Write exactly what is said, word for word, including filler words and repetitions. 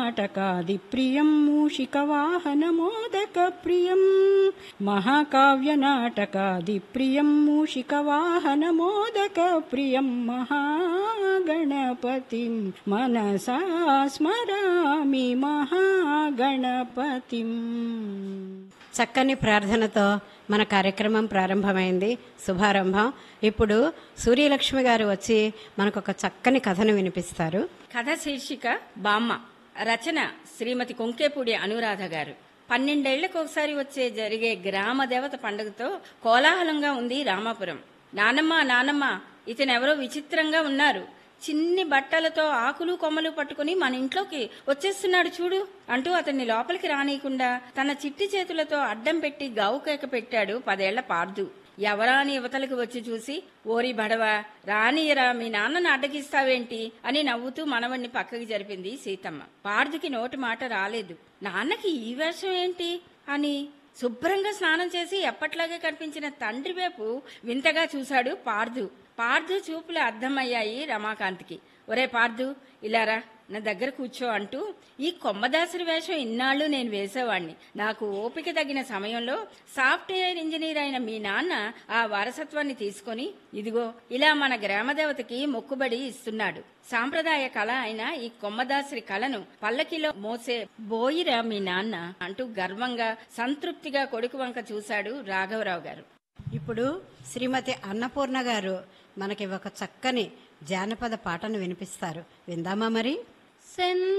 నాటకాదిప్రియం మూషికవాహనమోదకప్రియం మహాకావ్యనాటకాదిప్రియం మూషికవాహనమోదకప్రియం మహాగణపతిం మనసా స్మరామి మహాగణపతిం. చక్కని ప్రార్థనతో మన కార్యక్రమం ప్రారంభమైంది, శుభారంభం. ఇప్పుడు సూర్యలక్ష్మి గారు వచ్చి మనకు ఒక చక్కని కథను వినిపిస్తారు. కథ శీర్షిక బామ్మ, రచన శ్రీమతి కొంకేపూడి అనురాధ గారు. పన్నెండేళ్లకు ఒకసారి వచ్చే జరిగే గ్రామ దేవత పండుగతో కోలాహలంగా ఉంది రామాపురం. నానమ్మ నానమ్మ, ఇతనెవరో విచిత్రంగా ఉన్నారు, చిన్ని బట్టలతో ఆకులు కొమ్మలు పట్టుకుని మన ఇంట్లోకి వచ్చేస్తున్నాడు చూడు అంటూ అతన్ని లోపలికి రానీయకుండా తన చిట్టి చేతులతో అడ్డం పెట్టి గావుకేక పెట్టాడు పదేళ్ల పార్దు. ఎవరాని యువతలకు వచ్చి చూసి, ఓరి బడవ, రానియరా, మీ నాన్నను అడ్డగిస్తావేంటి అని నవ్వుతూ మనవణ్ణి పక్కకి జరిపింది సీతమ్మ. పార్దుకి నోటి మాట రాలేదు. నాన్నకి ఈ వేషం ఏంటి అని శుభ్రంగా స్నానం చేసి ఎప్పట్లాగే కనిపించిన తండ్రి వైపు వింతగా చూశాడు పార్దు. పార్దు చూపులు అర్థమయ్యాయి రమాకాంత్కి. ఒరే పార్దు, ఇలారా, నా దగ్గర కూర్చో అంటూ, ఈ కొమ్మదాసుడి వేషం ఇన్నాళ్ళు నేను వేసేవాణ్ణి. నాకు ఓపిక తగిన సమయంలో సాఫ్ట్వేర్ ఇంజనీర్ అయిన మీ నాన్న ఆ వారసత్వాన్ని తీసుకుని ఇదిగో ఇలా మన గ్రామదేవతకి మొక్కుబడి ఇస్తున్నాడు. సాంప్రదాయ కళ అయిన ఈ కొమ్మదాసుడి కళను పల్లకిలో మోసే బోయిరా మీ నాన్న అంటూ గర్వంగా సంతృప్తిగా కొడుకు వంక చూశాడు రాఘవరావు గారు. ఇప్పుడు శ్రీమతి అన్నపూర్ణ గారు మనకి ఒక చక్కని జానపద పాటను వినిపిస్తారు. విందామా మరి?